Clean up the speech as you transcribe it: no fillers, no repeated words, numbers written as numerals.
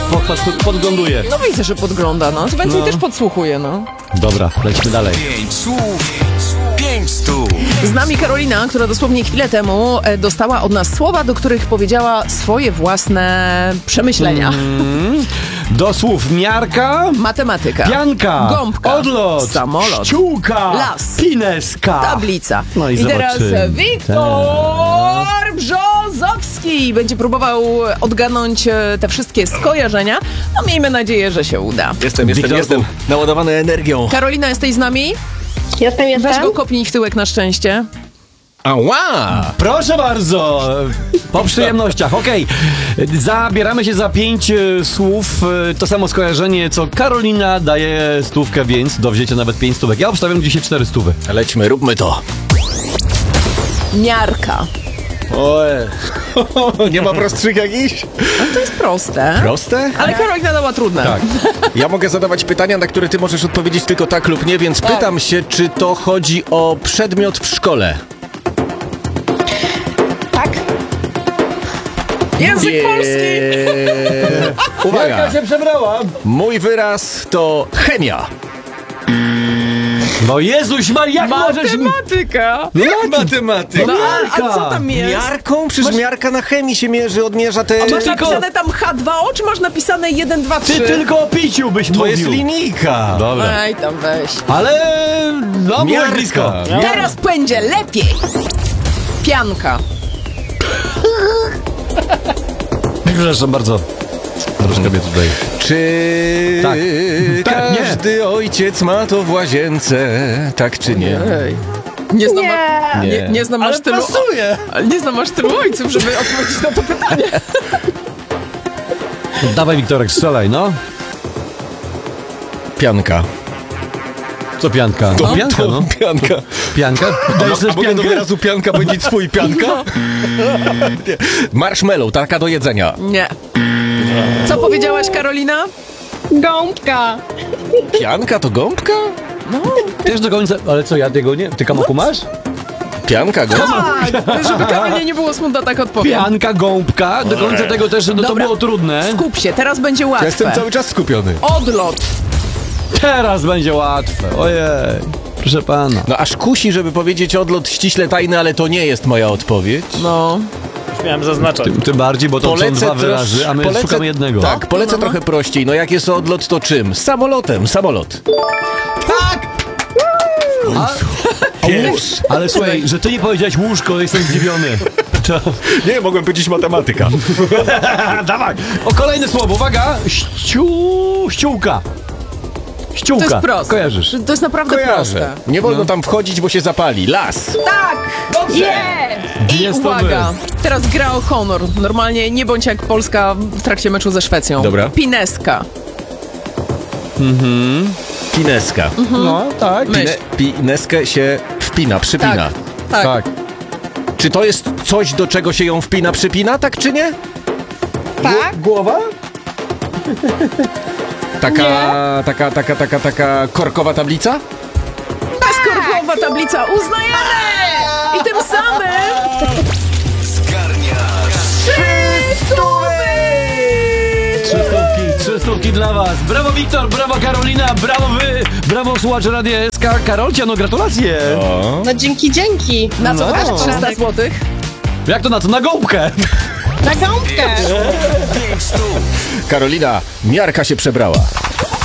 podgląduje. No widzę, że podgląda, no. Więcej też podsłuchuje, no. Dobra, lecimy dalej. 5 słów, 5 stów. Z nami Karolina, która dosłownie chwilę temu dostała od nas słowa, do których powiedziała swoje własne przemyślenia. Do słów miarka, Matematyka, pianka, gąbka, odlot, samolot, ściółka, las, pineska, tablica. No i teraz zobaczymy. Wiktor Brzozowski będzie próbował odgadnąć te wszystkie skojarzenia. No miejmy nadzieję, że się uda. Jestem naładowany energią. Karolina, jesteś z nami? Jestem. Weź go kopnij w tyłek na szczęście. Ała! Proszę bardzo, po przyjemnościach. Okej, zabieramy się za 5 słów. To samo skojarzenie, co Karolina daje stówkę, więc do wzięcia nawet 5 stówek. Ja obstawiam dzisiaj 4 stówy. Lećmy, róbmy to. Miarka. Oj. Nie ma prostszych jakichś? No to jest proste. Proste? Ale Karolina dała trudne. Tak. Ja mogę zadawać pytania, na które ty możesz odpowiedzieć tylko tak lub nie, więc pytam się, czy to chodzi o przedmiot w szkole? Tak. Język polski. Uwaga, się przebrała. mój wyraz to chemia. No Jezuś Maria, jak możesz... Matematyka. Matematyka. No, a co tam jest? Miarką? Przecież miarka na chemii się mierzy, odmierza te... Masz tylko- napisane tam H2O, czy masz napisane 1, 2, 3? Ty tylko o piciu byś To mówił. jest linijka. Dobra. Ej, tam weź. Ale... No, byłeś Miarka. blisko. Teraz będzie lepiej. Pianka. Przepraszam bardzo. Troszkę mnie tutaj... Czy Tak. Tak, nie. każdy ojciec ma to w łazience? Tak czy nie? Ej. Nie znam, Nie. nie znam aż tylu. pasuje. Ale nie znam aż tylu ojców, żeby odpowiedzieć na to pytanie. Dawaj, Wiktorek, strzelaj, no. Pianka. Co pianka? No, pianka, no. Pianka. Pianka? Dajesz też A mogę do piankę? wyrazu pianka powiedzieć swój pianka? Nie. Marshmallow, taka do jedzenia. Nie. Co powiedziałaś, Karolina? Gąbka. Pianka to gąbka? Też do końca... Ale co, ja tego nie... Ty kamoku masz? Pianka, gąbka? Tak, żeby Karolinie nie było smutno, tak odpowiem. Pianka, gąbka. Do końca tego też, no to Dobra. było trudne. Skup się, teraz będzie Ja jestem łatwe. cały czas skupiony. Odlot. Teraz będzie łatwe. Ojej. Proszę pana. No aż kusi, żeby powiedzieć odlot ściśle tajny, ale to nie jest moja odpowiedź. No. Miałem zaznaczać. Tym bardziej, bo to są dwa wyrazy, a my szukamy jednego. Tak, polecę trochę prościej. No jak jest odlot, to czym? Samolotem, samolot. Ale słuchaj, że ty nie powiedziałeś łóżko, jestem zdziwiony. To... Nie, mogłem powiedzieć matematyka. Dawaj! O, kolejne słowo, uwaga! Ściółka. Ściółka. To jest proste. Kojarzysz? To jest naprawdę Kojarzę. proste. Nie wolno tam wchodzić, bo się zapali. Las. Tak! Dobrze! I Jest to uwaga, teraz gra o honor. Normalnie nie bądź jak Polska w trakcie meczu ze Szwecją. Dobra. Pineska. Pineska. No, tak. Myśl. Pineskę się wpina, przypina. Tak. Tak. Czy to jest coś, do czego się ją wpina, przypina, tak czy nie? Tak. Głowa? Taka korkowa tablica? Bezkorkowa tablica, uznajemy! I tym samym... Zgarniasz. 3 stówki dla was. Brawo Wiktor, brawo Karolina, brawo wy, brawo słuchacze Radia SK. Karolcia, no gratulacje. No dzięki. Na co No. dasz 300 złotych? Jak to na co? Na gąbkę. Na gąbkę. 5 stów. Karolina, miarka się przebrała.